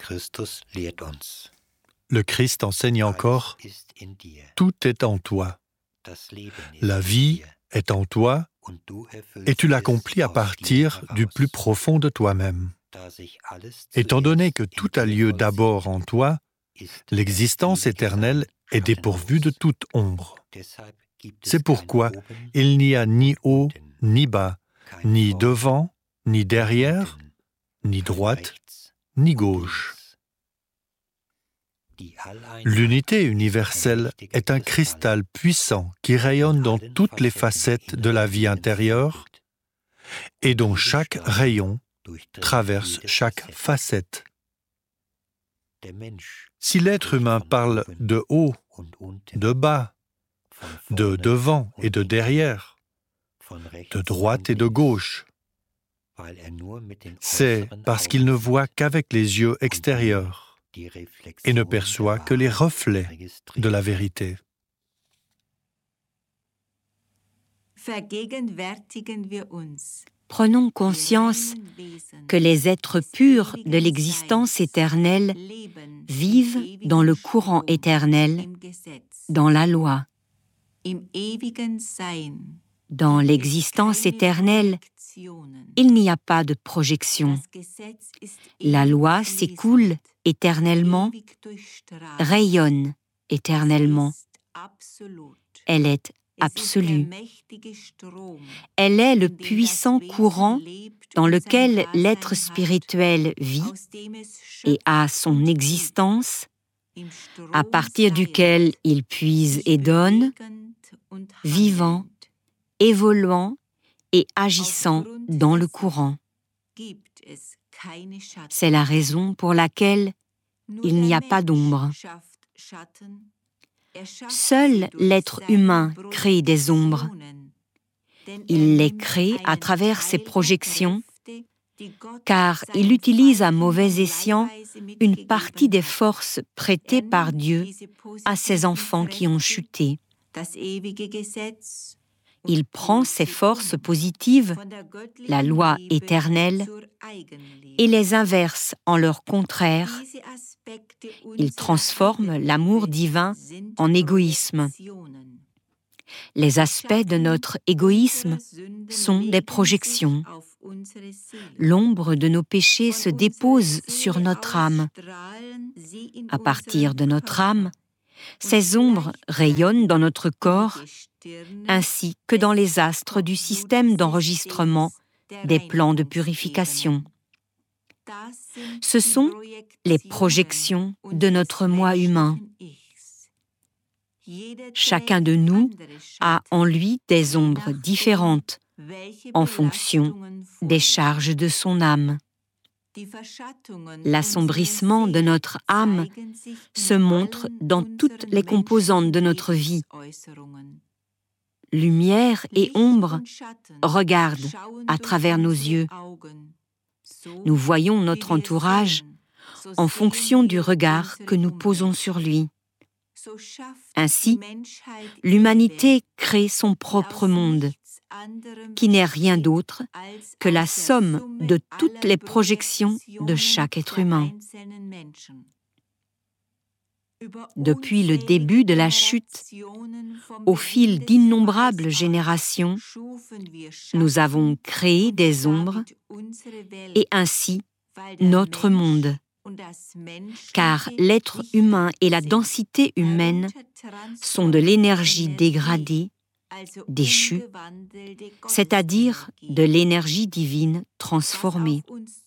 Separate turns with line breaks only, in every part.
Le Christ enseigne encore, tout est en toi. La vie est en toi et tu l'accomplis à partir du plus profond de toi-même. Étant donné que tout a lieu d'abord en toi, l'existence éternelle est dépourvue de toute ombre. C'est pourquoi il n'y a ni haut, ni bas, ni devant, ni derrière, ni droite, ni gauche. L'unité universelle est un cristal puissant qui rayonne dans toutes les facettes de la vie intérieure et dont chaque rayon traverse chaque facette. Si l'être humain parle de haut, de bas, de devant et de derrière, de droite et de gauche, c'est parce qu'il ne voit qu'avec les yeux extérieurs et ne perçoit que les reflets de la vérité.
Prenons conscience que les êtres purs de l'existence éternelle vivent dans le courant éternel, dans la loi. Dans l'existence éternelle, il n'y a pas de projection. La loi s'écoule éternellement, rayonne éternellement. Elle est absolue. Elle est le puissant courant dans lequel l'être spirituel vit et a son existence, à partir duquel il puise et donne, vivant, évoluant et agissant dans le courant. C'est la raison pour laquelle il n'y a pas d'ombre. Seul l'être humain crée des ombres. Il les crée à travers ses projections, car il utilise à mauvais escient une partie des forces prêtées par Dieu à ses enfants qui ont chuté. Il prend ces forces positives, la loi éternelle, et les inverse en leur contraire. Il transforme l'amour divin en égoïsme. Les aspects de notre égoïsme sont des projections. L'ombre de nos péchés se dépose sur notre âme. À partir de notre âme, ces ombres rayonnent dans notre corps, ainsi que dans les astres du système d'enregistrement des plans de purification. Ce sont les projections de notre moi humain. Chacun de nous a en lui des ombres différentes en fonction des charges de son âme. L'assombrissement de notre âme se montre dans toutes les composantes de notre vie. Lumière et ombre regardent à travers nos yeux. Nous voyons notre entourage en fonction du regard que nous posons sur lui. Ainsi, l'humanité crée son propre monde, qui n'est rien d'autre que la somme de toutes les projections de chaque être humain. Depuis le début de la chute, au fil d'innombrables générations, nous avons créé des ombres et ainsi notre monde. Car l'être humain et la densité humaine sont de l'énergie dégradée, déchue, c'est-à-dire de l'énergie divine transformée.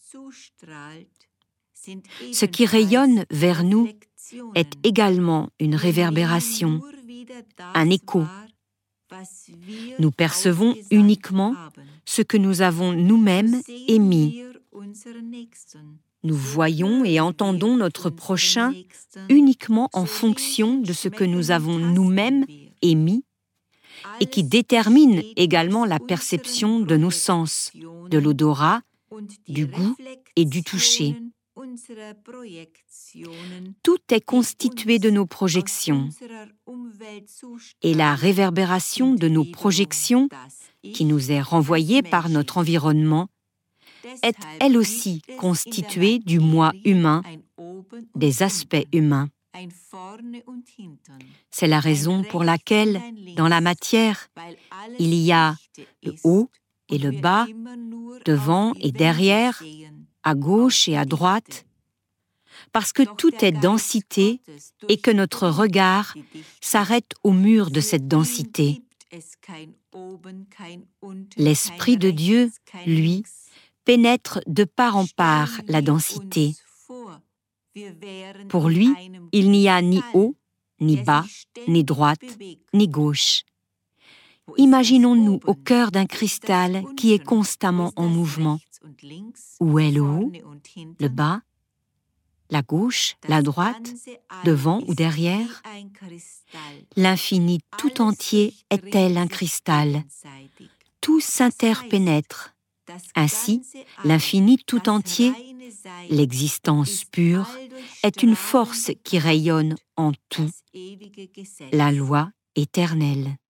Ce qui rayonne vers nous est également une réverbération, un écho. Nous percevons uniquement ce que nous avons nous-mêmes émis. Nous voyons et entendons notre prochain uniquement en fonction de ce que nous avons nous-mêmes émis et qui détermine également la perception de nos sens, de l'odorat, du goût et du toucher. Tout est constitué de nos projections et la réverbération de nos projections qui nous est renvoyée par notre environnement est elle aussi constituée du moi humain des aspects humains. C'est la raison pour laquelle, dans la matière, il y a le haut et le bas, devant et derrière, à gauche et à droite, parce que tout est densité et que notre regard s'arrête au mur de cette densité. L'Esprit de Dieu, lui, pénètre de part en part la densité. Pour lui, il n'y a ni haut, ni bas, ni droite, ni gauche. Imaginons-nous au cœur d'un cristal qui est constamment en mouvement. Où est le haut, le bas, la gauche, la droite, devant ou derrière? L'infini tout entier est tel un cristal. Tout s'interpénètre. Ainsi, l'infini tout entier, l'existence pure, est une force qui rayonne en tout, la loi éternelle.